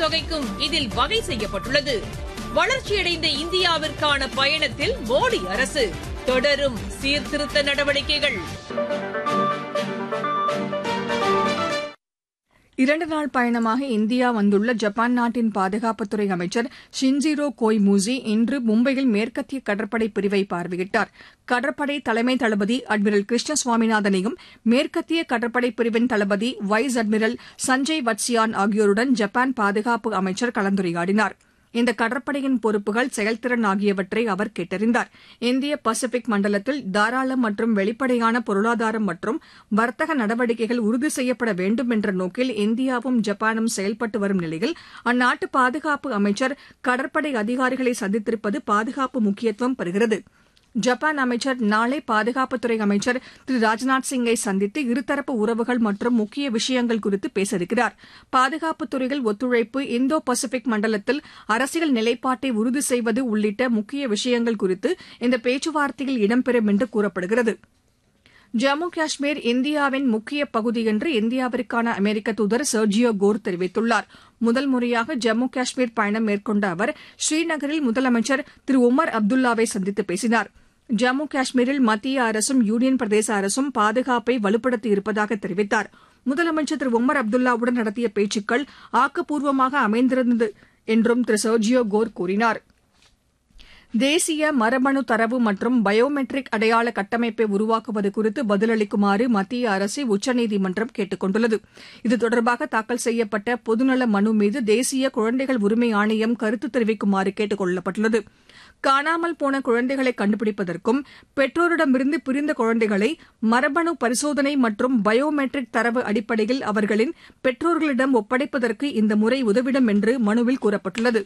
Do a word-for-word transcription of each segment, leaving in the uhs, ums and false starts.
தொகைக்கும் இதில் வகை செய்யப்பட்டுள்ளது. வளர்ச்சியடைந்த இந்தியாவிற்கான பயணத்தில் மோடி அரசு தொடரும் சீர்திருத்த நடவடிக்கைகள். இரண்டு நாள் பயணமாக இந்தியா வந்துள்ள ஜப்பான் நாட்டின் பாதுகாப்புத்துறை அமைச்சர் ஷின்ஜிரோ கோய்மூசி இன்று மும்பையில் மேற்கத்திய கடற்படை பிரிவை பார்வையிட்டார். கடற்படை தலைமை தளபதி அட்மிரல் கிருஷ்ண சுவாமிநாதனையும் மேற்கத்திய கடற்படை பிரிவின் தளபதி வைஸ் அட்மிரல் சஞ்சய் வத்சியான் ஆகியோருடன் ஜப்பான் பாதுகாப்பு அமைச்சர் கலந்துரையாடினார். இந்த கடற்படையின் பொறுப்புகள், செயல்திறன் ஆகியவற்றை அவர் கேட்டறிந்தார். இந்திய பசிபிக் மண்டலத்தில் தாராள மற்றும் வெளிப்படையான பொருளாதாரம் மற்றும் வர்த்தக நடவடிக்கைகள் உறுதி செய்யப்பட வேண்டும் என்ற நோக்கில் இந்தியாவும் ஜப்பானும் செயல்பட்டு வரும் நிலையில் அந்நாட்டு பாதுகாப்பு அமைச்சர் கடற்படை அதிகாரிகளை சந்தித்திருப்பது பாதுகாப்பு முக்கியத்துவம் பெறுகிறது. ஜப்பான் அமைச்சர் நாளை பாதுகாப்புத்துறை அமைச்சர் திரு ராஜ்நாத் சிங்கை சந்தித்து இருதரப்பு உறவுகள் மற்றும் முக்கிய விஷயங்கள் குறித்து பேச இருக்கிறார். பாதுகாப்புத் துறையில் ஒத்துழைப்பு, இந்தோ பசிபிக் மண்டலத்தில் அரசியல் நிலைப்பாட்டை உறுதி செய்வது உள்ளிட்ட முக்கிய விஷயங்கள் குறித்து இந்த பேச்சுவார்த்தையில் இடம்பெறும் என்று கூறப்படுகிறது. ஜம்மு காஷ்மீர் இந்தியாவின் முக்கிய பகுதி என்று இந்தியாவிற்கான அமெரிக்க தூதர் செர்ஜியோ கோர் தெரிவித்துள்ளார். முதல் முறையாக ஜம்மு காஷ்மீர் பயணம் மேற்கொண்ட அவர் ஸ்ரீநகரில் முதலமைச்சர் திரு உமர் அப்துல்லாவை சந்தித்து பேசினார். ஜம்மு காஷ்மீரில் மத்திய அரசும் யூனியன் பிரதேச அரசும் பாதுகாப்பை வலுப்படுத்தி இருப்பதாக தெரிவித்தார். முதலமைச்சர் திரு உமர் அப்துல்லாவுடன் நடத்திய பேச்சுக்கள் ஆக்கப்பூர்வமாக அமைந்திருந்தது என்றும் திரு செர்ஜியோ கோர் கூறினார். தேசிய மரபணு தரவு மற்றும் பயோமெட்ரிக் அடையாள கட்டமைப்பை உருவாக்குவது குறித்து பதிலளிக்குமாறு மத்திய அரசை உச்சநீதிமன்றம் கேட்டுக் கொண்டுள்ளது. இது தொடர்பாக தாக்கல் செய்யப்பட்ட பொதுநல மனு மீது தேசிய குழந்தைகள் உரிமை ஆணையம் கருத்து தெரிவிக்குமாறு கேட்டுக் கொள்ளப்பட்டுள்ளது. காணாமல் போன குழந்தைகளை கண்டுபிடிப்பதற்கும் பெற்றோரிடமிருந்து பிரிந்த குழந்தைகளை மரபணு பரிசோதனை மற்றும் பயோமெட்ரிக் தரவு அடிப்படையில் அவர்களின் பெற்றோர்களிடம் ஒப்படைப்பதற்கு இந்த முறை உதவிடும் என்று மனுவில் கூறப்பட்டுள்ளது.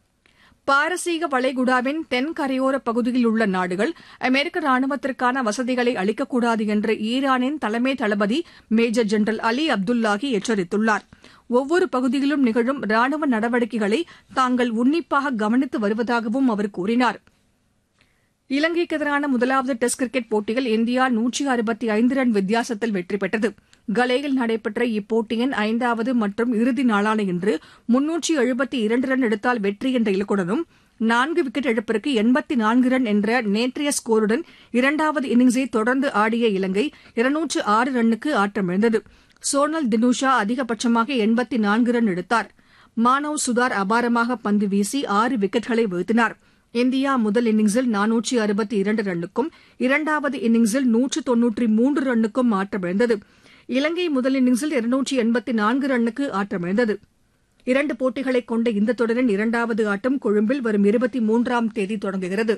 பாரசீக வளைகுடாவின் தென் கரையோர பகுதியில் உள்ள நாடுகள் அமெரிக்க ராணுவத்திற்கான வசதிகளை அளிக்கக்கூடாது என்று ஈரானின் தலைமை தளபதி மேஜர் ஜெனரல் அலி அப்துல்லாஹி எச்சரித்துள்ளார். ஒவ்வொரு பகுதியிலும் நிகழும் ராணுவ நடவடிக்கைகளை தாங்கள் உன்னிப்பாக கவனித்து வருவதாகவும் அவர் கூறினார். இலங்கைக்கு எதிரான முதலாவது டெஸ்ட் கிரிக்கெட் போட்டியில் இந்தியா நூற்றி அறுபத்தி ஐந்து ரன் வித்தியாசத்தில் வெற்றி பெற்றது. கலேயில் நடைபெற்ற இப்போட்டியின் ஐந்தாவது மற்றும் இறுதி நாளான இன்று முன்னூற்றி எழுபத்தி இரண்டு ரன் எடுத்தால் வெற்றி என்ற இலக்குடனும் நான்கு விக்கெட் இழப்பிற்கு எண்பத்தி நான்கு ரன் என்ற நேற்றைய ஸ்கோருடன் இரண்டாவது இன்னிங்ஸை தொடர்ந்து ஆடிய இலங்கை இருநூற்று ஆறு ரன்னுக்கு ஆட்டமிழந்தது. சோனல் தினுஷா அதிகபட்சமாக எண்பத்தி நான்கு ரன் எடுத்தார். மானவ் சுதார் அபாரமாக பந்து வீசி ஆறு விக்கெட்களை வீழ்த்தினார். இந்தியா முதல் இன்னிங்ஸில் நானூற்றி அறுபத்தி இரண்டு ரன்னுக்கும் இரண்டாவது இன்னிங்ஸில் நூற்று தொன்னூற்றி மூன்று ரன்னுக்கும் ஆட்டமிழந்தது. இலங்கை முதல் இன்னிங்ஸில் இருநூற்றி எண்பத்தி நான்கு ரன்னுக்கு ஆட்டமிழந்தது. இரண்டு போட்டிகளை கொண்ட இந்த தொடரின் இரண்டாவது ஆட்டம் கொழும்பில் வரும் இருபத்தி மூன்றாம் தேதி தொடங்குகிறது.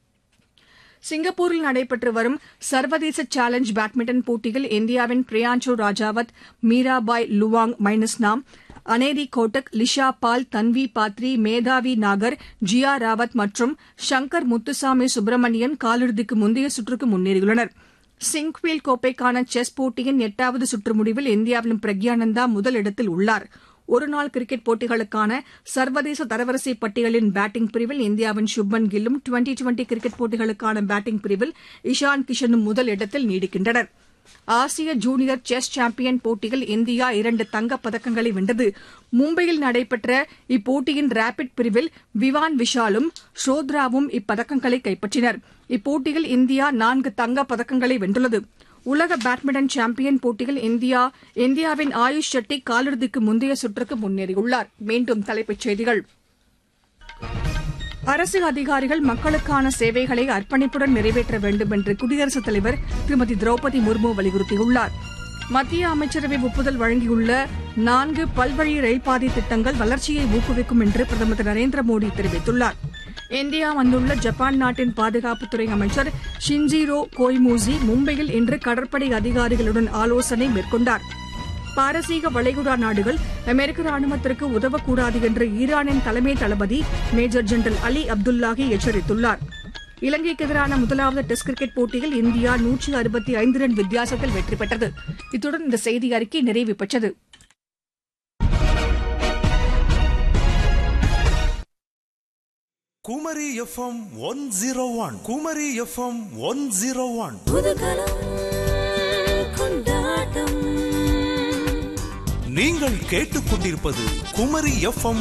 சிங்கப்பூரில் நடைபெற்று வரும் சர்வதேச சேலஞ்ச் பேட்மிண்டன் போட்டியில் இந்தியாவின் பிரியான்சு ராஜாவத், மீராபாய் லுவாங் மைனஸ்நாம், அனேரி கோட்டக், லிஷா பால், தன்வி பாத்ரி, மேதாவி நாகர், ஜியா ராவத் மற்றும் ஷங்கர் முத்துசாமி சுப்பிரமணியன் காலிறுதிக்கு முந்தைய சுற்றுக்கு முன்னேறியுள்ளனர். சிங்க்வீல் கோப்பைக்கான செஸ் போட்டியின் எட்டாவது சுற்று முடிவில் இந்தியாவின் பிரக்யானந்தா முதல் இடத்தில் உள்ளார். ஒருநாள் கிரிக்கெட் போட்டிகளுக்கான சர்வதேச தரவரிசை பட்டியலின் பேட்டிங் பிரிவில் இந்தியாவின் சுப்மன் கில்லும், டுவெண்டி டுவெண்டி கிரிக்கெட் போட்டிகளுக்கான பேட்டிங் பிரிவில் இஷான் கிஷனும் முதல் இடத்தில் நீடிக்கின்றனர். ஆசிய ஜூனியர் செஸ் சாம்பியன் போட்டியில் இந்தியா இரண்டு தங்கப் பதக்கங்களை வென்றது. மும்பையில் நடைபெற்ற இப்போட்டியின் ரேபிட் பிரிவில் விவான் விஷாலும் ஷோத்ராவும் இப்பதக்கங்களை கைப்பற்றினர். இப்போட்டியில் இந்தியா நான்கு தங்கப் பதக்கங்களை வென்றுள்ளது. உலக பேட்மிண்டன் சாம்பியன் போட்டியில் இந்தியா இந்தியாவின் ஆயுஷ் ஷெட்டி காலிறுதிக்கு முந்தைய சுற்றுக்கு முன்னேறியுள்ளார். மீண்டும் தலைப்புச் செய்திகள். அரசு அதிகாரிகள் மக்களுக்கான சேவைகளை அர்ப்பணிப்புடன் நிறைவேற்ற வேண்டும் என்று குடியரசுத் தலைவர் திருமதி திரௌபதி முர்மு வலியுறுத்தியுள்ளார். மத்திய அமைச்சரவை ஒப்புதல் வழங்கியுள்ள நான்கு பல்வழி ரயில்பாதை திட்டங்கள் வளர்ச்சியை ஊக்குவிக்கும் என்று பிரதமர் திரு நரேந்திர மோடி தெரிவித்துள்ளார். இந்தியா வந்துள்ள ஜப்பான் நாட்டின் பாதுகாப்புத்துறை அமைச்சர் ஷின்ஜிரோ கோய்மூசி மும்பையில் இன்று கடற்படை அதிகாரிகளுடன் ஆலோசனை மேற்கொண்டார். பாரசீக வளைகுடா நாடுகள் அமெரிக்க ராணுவத்திற்கு உதவக்கூடாது என்று ஈரானின் தலைமை தளபதி மேஜர் ஜெனரல் அலி அப்துல்லாஹி எச்சரித்துள்ளார். இலங்கைக்கு எதிரான முதலாவது டெஸ்ட் கிரிக்கெட் போட்டியில் இந்தியா நூற்றி அறுபத்தி ஐந்து ரன் வித்தியாசத்தில் வெற்றி பெற்றது. இத்துடன் இந்த செய்தி அறிக்கை நிறைவு பெற்றது. Kumari FM one zero one Kumari FM one zero one நீங்கள் கேட்டுக்கொண்டிருப்பது குமரி எஃப்எம்